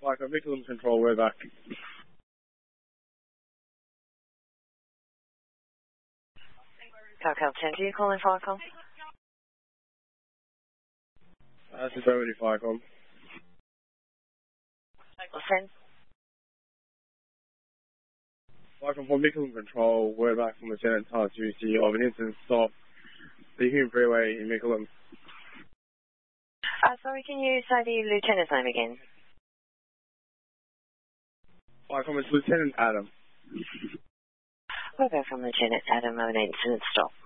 Like a Michelin control, we're back. Carcal 10, do you call in Firecom? This is Remedy Firecom. Listen. Firecom for Michelin control, we're back from Lieutenant Task Duty of an instant stop. The Hume Freeway in Michelin. Sorry, can you say the Lieutenant's name again? Firecom, it's Lieutenant Adam. We'll go from Lieutenant Adam of an incident stop.